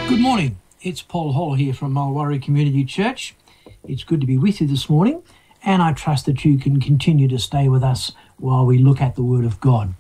Good morning. It's Paul Hall here from Mulwaree Community Church. It's good to be with you this morning, and I trust that you can continue to stay with us while we look at the Word of God.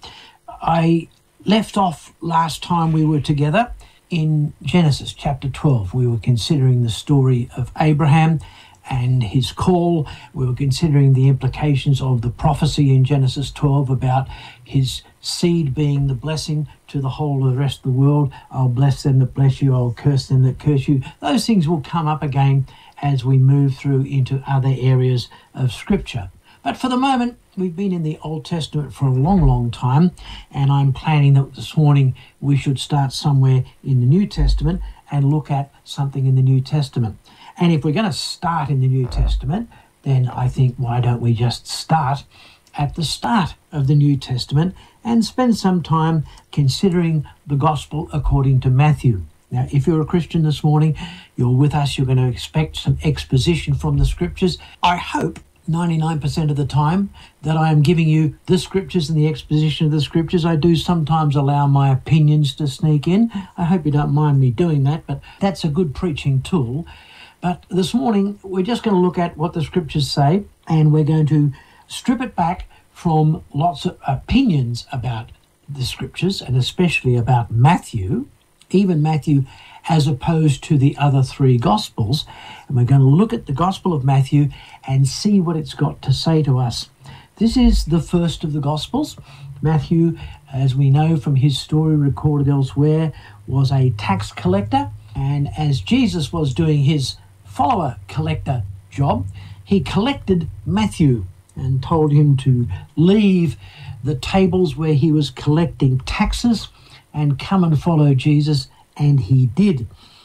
I left off last time we were together in Genesis chapter 12. We were considering the story of Abraham and his call. We were considering the implications of the prophecy in Genesis 12 about his seed being the blessing to the whole of the rest of the world. I'll bless them that bless you, I'll curse them that curse you. Those things will come up again as we move through into other areas of Scripture. But for the moment, we've been in the Old Testament for a long, long time, and I'm planning that this morning we should start somewhere in the New Testament and look at something in the New Testament. And if we're going to start in the New Testament, then I think why don't we just start at the start of the New Testament and spend some time considering the Gospel according to Matthew. Now, if you're a Christian this morning, you're with us, you're going to expect some exposition from the Scriptures. I hope 99% of the time that I am giving you the Scriptures and the exposition of the Scriptures. I do sometimes allow my opinions to sneak in. I hope you don't mind me doing that, but that's a good preaching tool. But this morning, we're just going to look at what the Scriptures say, and we're going to strip it back from lots of opinions about the Scriptures, and especially about Matthew, even Matthew as opposed to the other three Gospels. And we're going to look at the Gospel of Matthew and see what it's got to say to us. This is the first of the Gospels. Matthew, as we know from his story recorded elsewhere, was a tax collector. And as Jesus was doing his follower collector job, he collected Matthew and told him to leave the tables where he was collecting taxes and come and follow Jesus, and he did.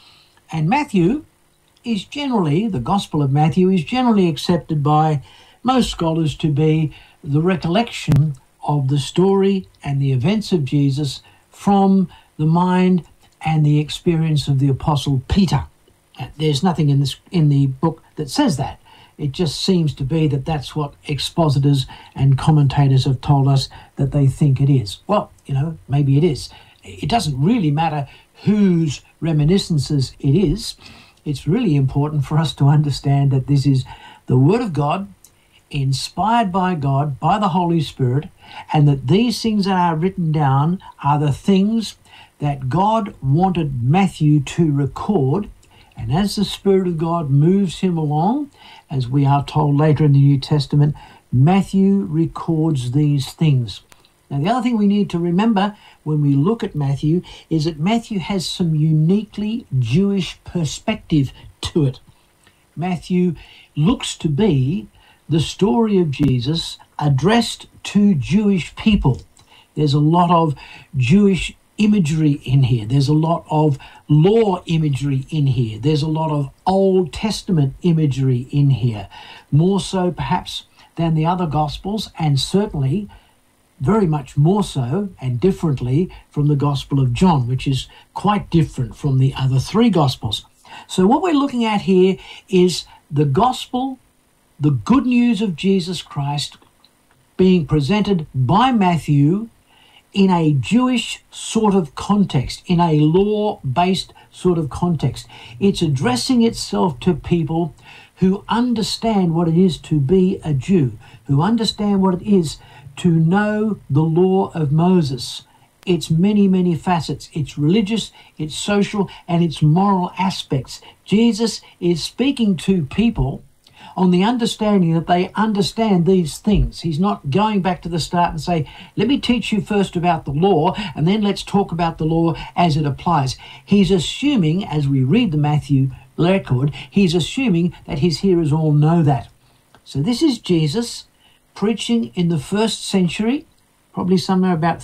And Matthew is generally, the Gospel of Matthew is generally accepted by most scholars to be the recollection of the story and the events of Jesus from the mind and the experience of the Apostle Peter. There's nothing in the book that says that. It just seems to be that that's what expositors and commentators have told us that they think it is. Well, maybe it is. It doesn't really matter whose reminiscences it is. It's really important for us to understand that this is the Word of God, inspired by God, by the Holy Spirit, and that these things that are written down are the things that God wanted Matthew to record. And as the Spirit of God moves him along, as we are told later in the New Testament, Matthew records these things. Now, the other thing we need to remember when we look at Matthew is that Matthew has some uniquely Jewish perspective to it. Matthew looks to be the story of Jesus addressed to Jewish people. There's a lot of Jewish imagery in here. There's a lot of law imagery in here. There's a lot of Old Testament imagery in here, more so perhaps than the other Gospels, and certainly very much more so and differently from the Gospel of John, which is quite different from the other three Gospels. So what we're looking at here is the Gospel, the good news of Jesus Christ, being presented by Matthew in a Jewish sort of context, in a law-based sort of context. It's addressing itself to people who understand what it is to be a Jew, who understand what it is to know the law of Moses. Its many, many facets. It's religious, it's social, and its moral aspects. Jesus is speaking to people on the understanding that they understand these things. He's not going back to the start and say, let me teach you first about the law, and then let's talk about the law as it applies. He's assuming, as we read the Matthew record, he's assuming that his hearers all know that. So this is Jesus preaching in the first century, probably somewhere about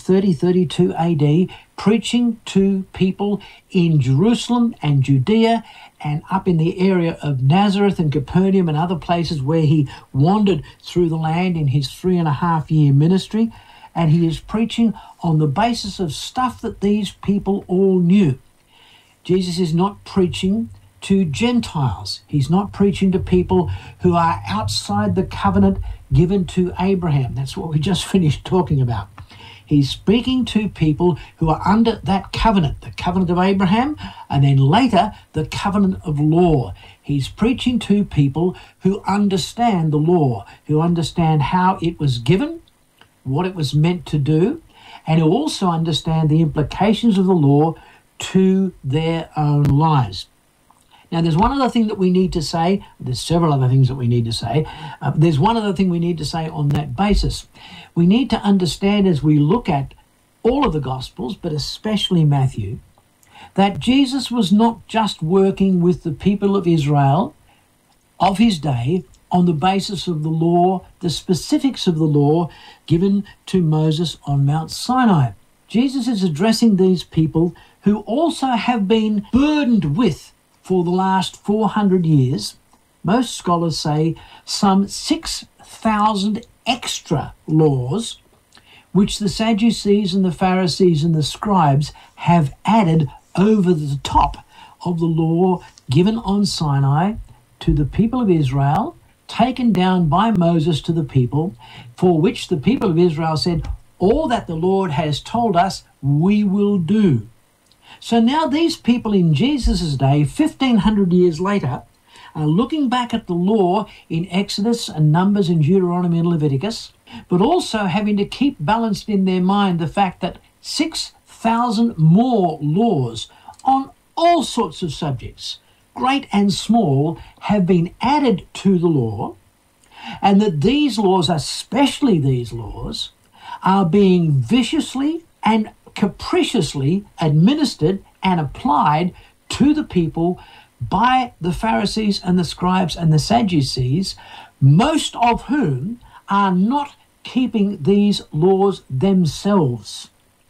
32 AD, preaching to people in Jerusalem and Judea and up in the area of Nazareth and Capernaum and other places where he wandered through the land in his 3.5-year ministry. And he is preaching on the basis of stuff that these people all knew. Jesus is not preaching to Gentiles. He's not preaching to people who are outside the covenant given to Abraham. That's what we just finished talking about. He's speaking to people who are under that covenant, the covenant of Abraham, and then later the covenant of law. He's preaching to people who understand the law, who understand how it was given, what it was meant to do, and who also understand the implications of the law to their own lives. Now, there's one other thing that we need to say. There's several other things that we need to say. There's one other thing we need to say on that basis. We need to understand as we look at all of the Gospels, but especially Matthew, that Jesus was not just working with the people of Israel of his day on the basis of the law, the specifics of the law given to Moses on Mount Sinai. Jesus is addressing these people who also have been burdened with, for the last 400 years, most scholars say some 6,000 extra laws, which the Sadducees and the Pharisees and the scribes have added over the top of the law given on Sinai to the people of Israel, taken down by Moses to the people, for which the people of Israel said, all that the Lord has told us, we will do. So now these people in Jesus' day, 1,500 years later, are looking back at the law in Exodus and Numbers and Deuteronomy and Leviticus, but also having to keep balanced in their mind the fact that 6,000 more laws on all sorts of subjects, great and small, have been added to the law, and that these laws, especially these laws, are being viciously and capriciously administered and applied to the people by the Pharisees and the scribes and the Sadducees, most of whom are not keeping these laws themselves.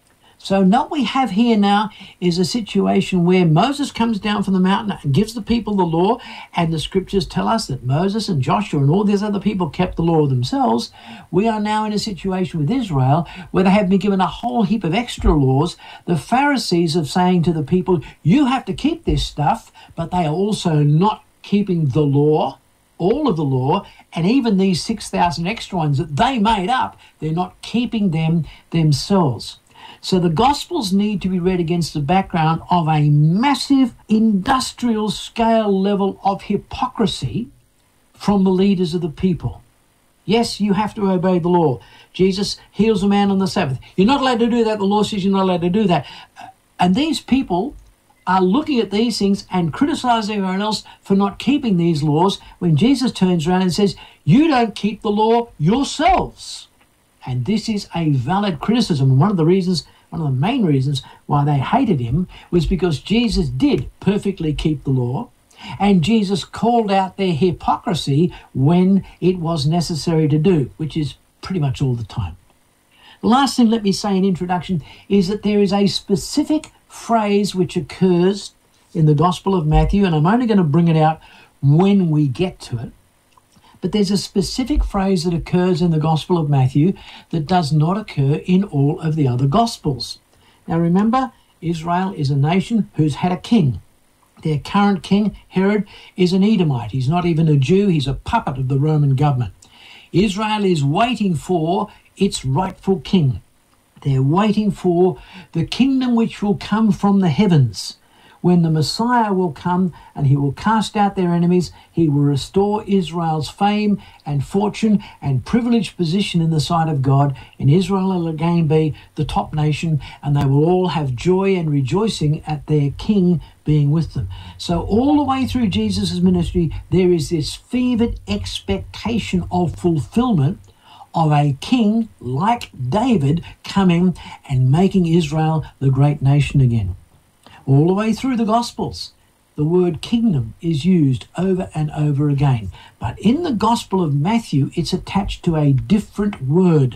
So what we have here now is a situation where Moses comes down from the mountain and gives the people the law, and the scriptures tell us that Moses and Joshua and all these other people kept the law themselves. We are now in a situation with Israel where they have been given a whole heap of extra laws. The Pharisees are saying to the people, you have to keep this stuff, but they are also not keeping the law, all of the law, and even these 6,000 extra ones that they made up, they're not keeping them themselves. So the Gospels need to be read against the background of a massive industrial scale level of hypocrisy from the leaders of the people. Yes, you have to obey the law. Jesus heals a man on the Sabbath. You're not allowed to do that. The law says you're not allowed to do that. And these people are looking at these things and criticizing everyone else for not keeping these laws, when Jesus turns around and says, you don't keep the law yourselves. And this is a valid criticism. And one of the main reasons why they hated him was because Jesus did perfectly keep the law, and Jesus called out their hypocrisy when it was necessary to do, which is pretty much all the time. The last thing, let me say in introduction, is that there is a specific phrase which occurs in the Gospel of Matthew, and I'm only going to bring it out when we get to it. But there's a specific phrase that occurs in the Gospel of Matthew that does not occur in all of the other Gospels. Now remember, Israel is a nation who's had a king. Their current king, Herod, is an Edomite. He's not even a Jew. He's a puppet of the Roman government. Israel is waiting for its rightful king. They're waiting for the kingdom which will come from the heavens, when the Messiah will come and he will cast out their enemies. He will restore Israel's fame and fortune and privileged position in the sight of God, and Israel will again be the top nation, and they will all have joy and rejoicing at their king being with them. So all the way through Jesus' ministry, there is this fervent expectation of fulfillment of a king like David coming and making Israel the great nation again. All the way through the Gospels, the word kingdom is used over and over again. But in the Gospel of Matthew, it's attached to a different word.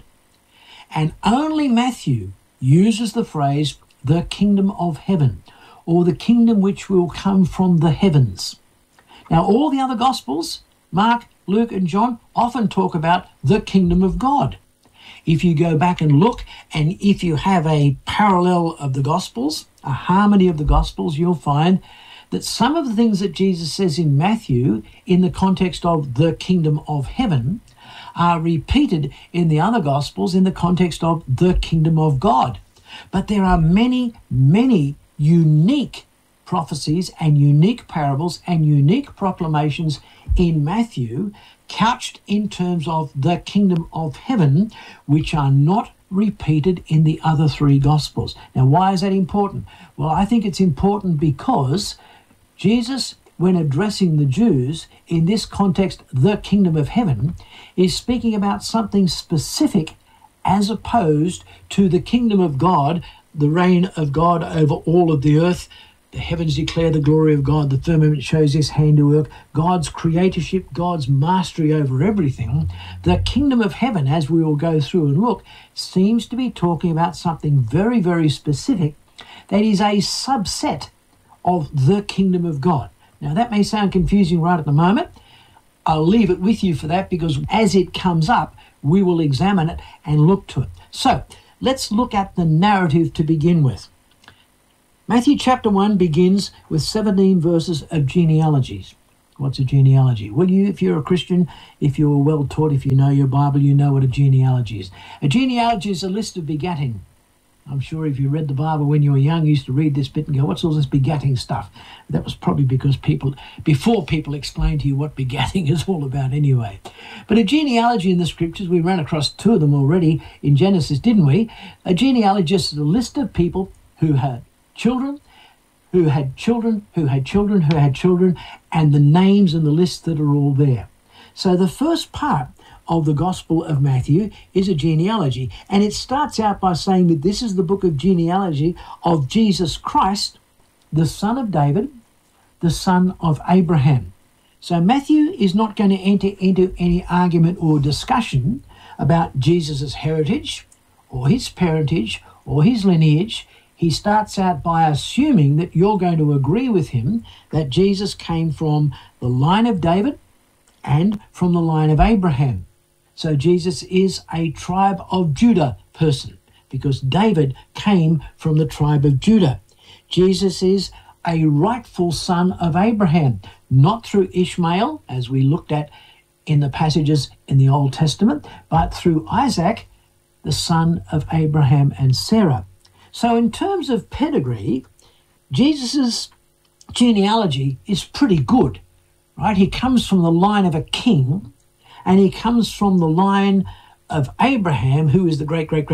And only Matthew uses the phrase, the kingdom of heaven, or the kingdom which will come from the heavens. Now, all the other Gospels, Mark, Luke, and John, often talk about the kingdom of God. If you go back and look, and if you have a parallel of the Gospels, a harmony of the Gospels, you'll find that some of the things that Jesus says in Matthew in the context of the kingdom of heaven are repeated in the other Gospels in the context of the kingdom of God. But there are many, many unique prophecies and unique parables and unique proclamations in Matthew, couched in terms of the kingdom of heaven, which are not repeated in the other three Gospels. Now, why is that important? Well, I think it's important because Jesus, when addressing the Jews in this context, the kingdom of heaven, is speaking about something specific as opposed to the kingdom of God, the reign of God over all of the earth. The heavens declare the glory of God. The firmament shows his handiwork. God's creatorship, God's mastery over everything. The kingdom of heaven, as we will go through and look, seems to be talking about something very, very specific that is a subset of the kingdom of God. Now, that may sound confusing right at the moment. I'll leave it with you for that, because as it comes up, we will examine it and look to it. So, let's look at the narrative to begin with. Matthew chapter 1 begins with 17 verses of genealogies. What's a genealogy? Well, if you're a Christian, if you're well taught, if you know your Bible, you know what a genealogy is. A genealogy is a list of begatting. I'm sure if you read the Bible when you were young, you used to read this bit and go, what's all this begatting stuff? That was probably because before people explained to you what begatting is all about anyway. But a genealogy in the scriptures, we ran across two of them already in Genesis, didn't we? A genealogy is a list of people who had children, who had children, who had children, who had children, and the names and the lists that are all there. So the first part of the Gospel of Matthew is a genealogy, and it starts out by saying that this is the book of genealogy of Jesus Christ, the son of David, the son of Abraham. So Matthew is not going to enter into any argument or discussion about Jesus' heritage or his parentage or his lineage. He starts out by assuming that you're going to agree with him that Jesus came from the line of David and from the line of Abraham. So Jesus is a tribe of Judah person, because David came from the tribe of Judah. Jesus is a rightful son of Abraham, not through Ishmael, as we looked at in the passages in the Old Testament, but through Isaac, the son of Abraham and Sarah. So in terms of pedigree, Jesus' genealogy is pretty good, right? He comes from the line of a king, and he comes from the line of Abraham, who is the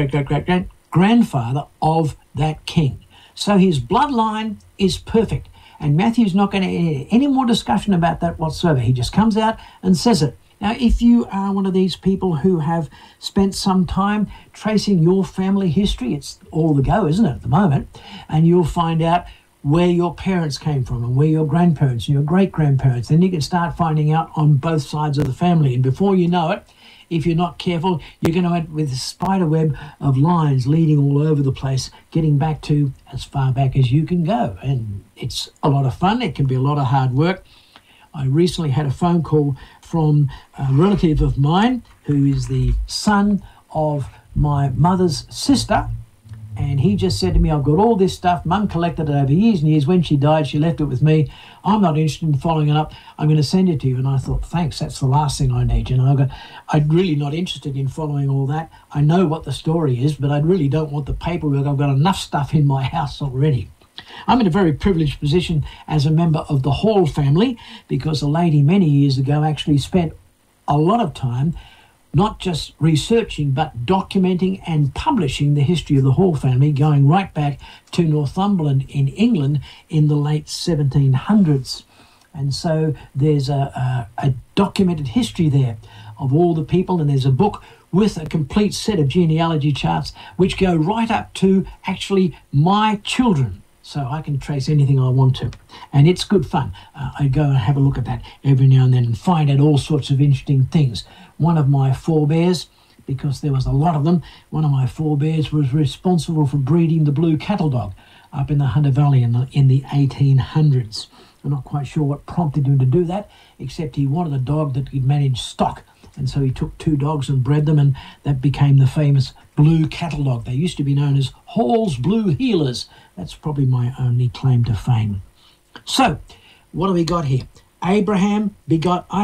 great-great-great-great-great-grandfather of that king. So his bloodline is perfect, and Matthew's not going to have any more discussion about that whatsoever. He just comes out and says it. Now, if you are one of these people who have spent some time tracing your family history, it's all the go, isn't it, at the moment? And you'll find out where your parents came from and where your grandparents and your great-grandparents. Then you can start finding out on both sides of the family. And before you know it, if you're not careful, you're going to end with a spider web of lines leading all over the place, getting back to as far back as you can go. And it's a lot of fun. It can be a lot of hard work. I recently had a phone call from a relative of mine who is the son of my mother's sister, and he just said to me, I've got all this stuff. Mum collected it over years and years. When she died, she left it with me. I'm not interested in following it up. I'm going to send it to you. And I thought, thanks, that's the last thing I need. I'm really not interested in following all that. I know what the story is, but I really don't want the paperwork. I've got enough stuff in my house already. I'm in a very privileged position as a member of the Hall family, because a lady many years ago actually spent a lot of time not just researching but documenting and publishing the history of the Hall family, going right back to Northumberland in England in the late 1700s. And so there's a documented history there of all the people, and there's a book with a complete set of genealogy charts which go right up to actually my children. So I can trace anything I want to. And it's good fun. I go and have a look at that every now and then and find out all sorts of interesting things. One of my forebears, because there was a lot of them, one of my forebears was responsible for breeding the blue cattle dog up in the Hunter Valley in the 1800s. I'm not quite sure what prompted him to do that, except he wanted a dog that could manage stock. And so he took two dogs and bred them, and that became the famous blue cattle dog. They used to be known as Hall's Blue Heelers. That's probably my only claim to fame. So, what do we got here? Abraham begot Isaac.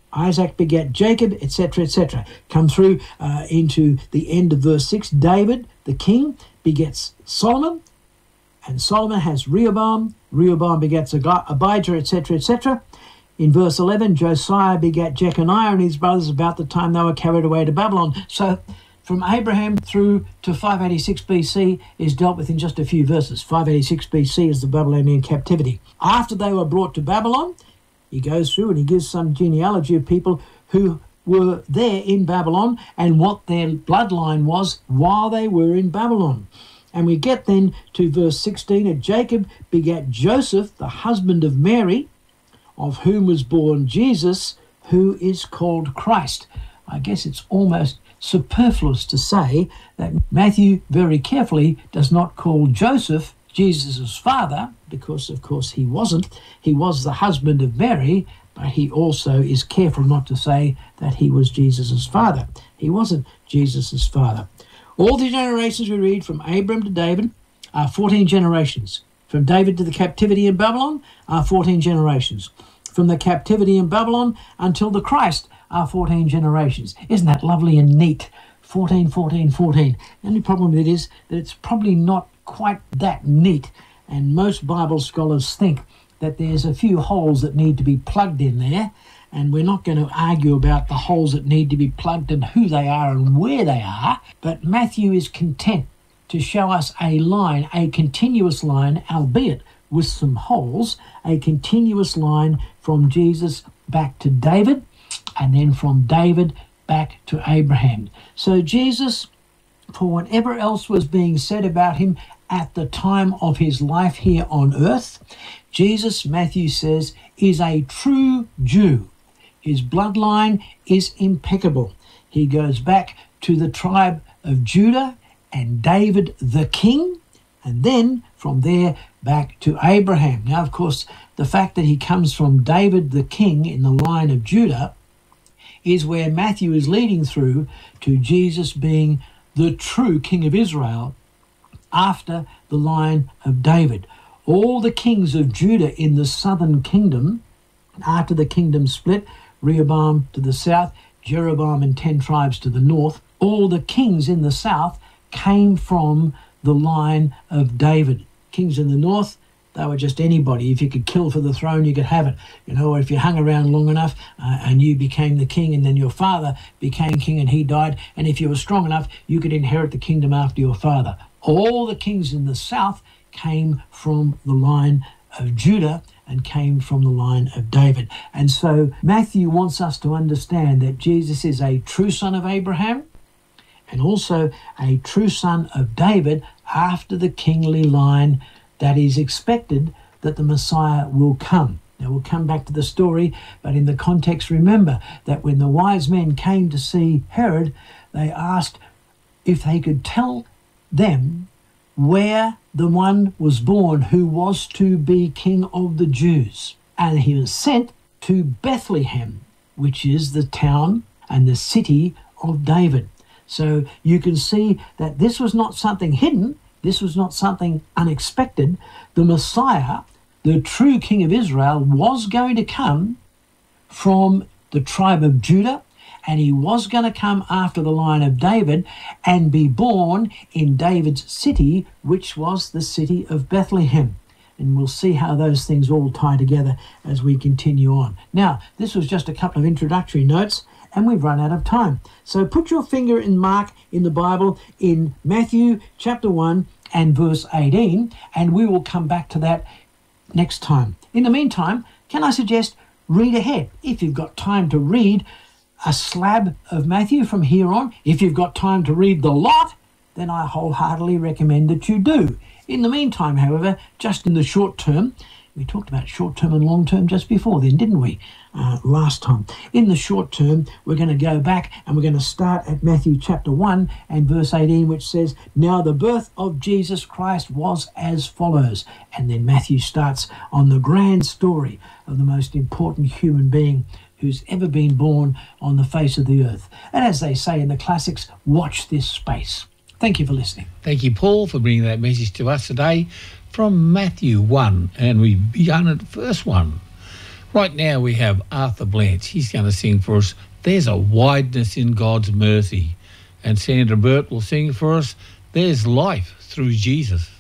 Isaac begat Jacob, etc., etc. Come through into the end of verse 6. David, the king, begets Solomon, and Solomon has Rehoboam. Rehoboam begets Abijah, etc., etc. In verse 11, Josiah begat Jeconiah and his brothers about the time they were carried away to Babylon. So from Abraham through to 586 BC is dealt with in just a few verses. 586 BC is the Babylonian captivity. After they were brought to Babylon, he goes through and he gives some genealogy of people who were there in Babylon and what their bloodline was while they were in Babylon. And we get then to verse 16, and Jacob begat Joseph, the husband of Mary, of whom was born Jesus, who is called Christ. I guess it's almost superfluous to say that Matthew very carefully does not call Joseph Jesus' father, because of course he wasn't. He was the husband of Mary, but he also is careful not to say that he was Jesus' father. He wasn't Jesus' father. All the generations we read from Abram to David are 14 generations. From David to the captivity in Babylon are 14 generations. From the captivity in Babylon until the Christ are 14 generations. Isn't that lovely and neat? 14, 14, 14. The only problem with it is that it's probably not quite that neat, and most Bible scholars think that there's a few holes that need to be plugged in there, and we're not going to argue about the holes that need to be plugged and who they are and where they are, but Matthew is content to show us a line, a continuous line, albeit with some holes, a continuous line from Jesus back to David, and then from David back to Abraham. So Jesus, for whatever else was being said about him at the time of his life here on earth, Jesus, Matthew says, is a true Jew. His bloodline is impeccable. He goes back to the tribe of Judah and David the king, and then from there back to Abraham. Now, of course, the fact that he comes from David the king in the line of Judah is where Matthew is leading through to Jesus being the true king of Israel after the line of David. All the kings of Judah in the southern kingdom, after the kingdom split, Rehoboam to the south, Jeroboam and 10 tribes to the north, all the kings in the south came from the line of David. Kings in the north, they were just anybody. If you could kill for the throne, you could have it. Or if you hung around long enough and you became the king, and then your father became king and he died, and if you were strong enough, you could inherit the kingdom after your father. All the kings in the south came from the line of Judah and came from the line of David. And so Matthew wants us to understand that Jesus is a true son of Abraham and also a true son of David after the kingly line that is expected that the Messiah will come. Now, we'll come back to the story, but in the context, remember that when the wise men came to see Herod, they asked if they could tell them where the one was born who was to be king of the Jews. And he was sent to Bethlehem, which is the town and the city of David. So you can see that this was not something hidden. This was not something unexpected. The Messiah, the true king of Israel, was going to come from the tribe of Judah, and he was going to come after the line of David and be born in David's city, which was the city of Bethlehem. And we'll see how those things all tie together as we continue on. Now, this was just a couple of introductory notes, and we've run out of time. So put your finger and mark in the Bible in Matthew chapter 1 and verse 18, and we will come back to that next time. In the meantime, can I suggest read ahead? If you've got time to read a slab of Matthew from here on, if you've got time to read the lot, then I wholeheartedly recommend that you do. In the meantime, however, just in the short term, we talked about short term and long term just before then, didn't we? Last time. In the short term, we're going to go back and we're going to start at Matthew chapter 1 and verse 18, which says, "Now the birth of Jesus Christ was as follows." And then Matthew starts on the grand story of the most important human being who's ever been born on the face of the earth. And as they say in the classics, watch this space. Thank you for listening. Thank you, Paul, for bringing that message to us today from Matthew 1. And we've begun at verse 1. Right now we have Arthur Blanche. He's going to sing for us, There's a Wideness in God's Mercy. And Sandra Burt will sing for us, There's Life Through Jesus.